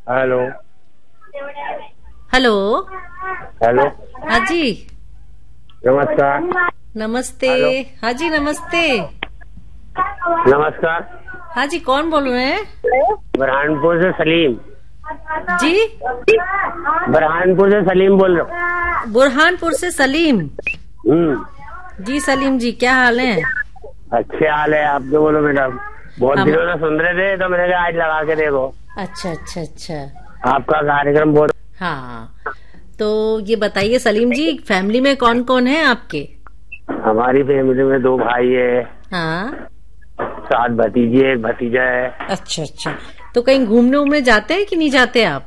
Hello hello. Hello. हाँ जी नमस्कार। नमस्ते। हेलो। हाँ जी नमस्ते। नमस्कार। हाँ जी कौन बोल रहे हैं? बुरहानपुर से सलीम। जी बुरहानपुर से सलीम बोल रहा बुरहानपुर से सलीम। हूँ। जी सलीम जी क्या हाल है? अच्छे हाल है, आप जो बोलो मैडम। बहुत हम। दिनों से सुन रहे थे तो मैंने कहा आज लगा के देखो। अच्छा अच्छा अच्छा। आपका कार्यक्रम बहुत। हाँ तो ये बताइए सलीम जी, फैमिली में कौन कौन है आपके? हमारी फैमिली में 2 भाई है, हाँ। 7 भतीजी है, 1 भतीजा है। अच्छा अच्छा। तो कहीं घूमने उमने जाते हैं कि नहीं जाते आप?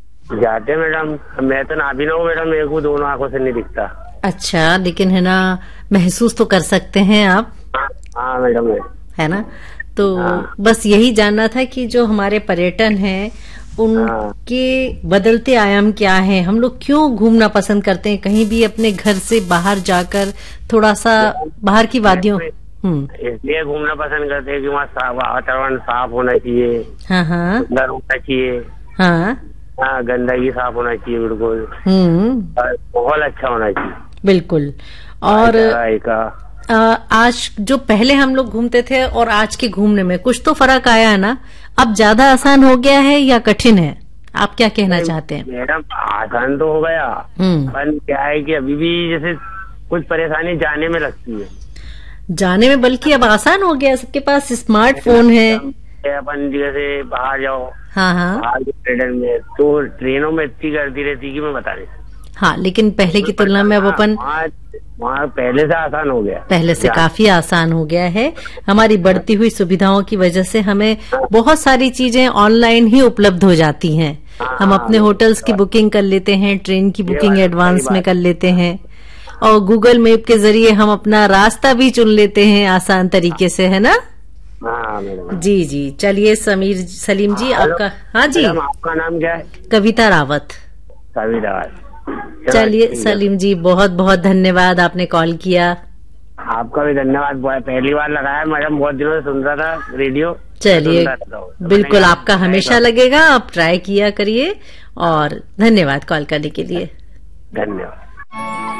जाते मैडम, मैं तो ना भी ना हूँ मैडम, मेरे को दोनों आंखों से नहीं दिखता। अच्छा लेकिन है ना, महसूस तो कर सकते हैं आप, हाँ मैडम है ना? तो हाँ बस यही जानना था कि जो हमारे पर्यटन हैं हाँ। उनके बदलते आयाम क्या हैं, हम लोग क्यों घूमना पसंद करते हैं कहीं भी अपने घर से बाहर जाकर, थोड़ा सा बाहर की वादियों। इसलिए घूमना पसंद करते हैं कि वहाँ वातावरण साफ होना चाहिए, हाँ हाँ सुंदर होना चाहिए। हाँ। हाँ, गंदगी साफ होना चाहिए बिल्कुल, हम्म। और माहौल अच्छा होना चाहिए। बिल्कुल। और भाईचारा का। आज जो पहले हम लोग घूमते थे और आज के घूमने में कुछ तो फर्क आया है ना? अब ज्यादा आसान हो गया है या कठिन है? आप क्या कहना चाहते हैं? मैडम आसान तो हो गया, पर क्या है कि अभी भी जैसे कुछ परेशानी जाने में लगती है। जाने में, बल्कि अब आसान हो गया, सबके पास स्मार्टफोन है। अपन जैसे बाहर जाओ, हाँ हाँ बाहर ट्रेन में तो ट्रेनों में इतनी गर्दी रहती कि मैं बता नहीं। हाँ। लेकिन पहले की तुलना में अब अपन, वहाँ पहले से आसान हो गया, पहले से काफी आसान हो गया है। हमारी बढ़ती हुई सुविधाओं की वजह से हमें बहुत सारी चीजें ऑनलाइन ही उपलब्ध हो जाती हैं। हम अपने होटल्स की बुकिंग कर लेते हैं, ट्रेन की बुकिंग एडवांस में कर लेते हैं, और गूगल मैप के जरिए हम अपना रास्ता भी चुन लेते हैं आसान तरीके से, है ना? हाँ मैडम। जी जी। चलिए सलीम जी आपका। हाँ जी। आपका नाम क्या है? कविता रावत। कविता। चलिए सलीम जी बहुत बहुत धन्यवाद, आपने कॉल किया। आपका भी धन्यवाद, पहली बार लगाया मैडम, बहुत दिनों से सुन रहा था रेडियो। चलिए बिल्कुल, आपका हमेशा लगेगा, आप ट्राई किया करिए। और धन्यवाद कॉल करने के लिए। धन्यवाद।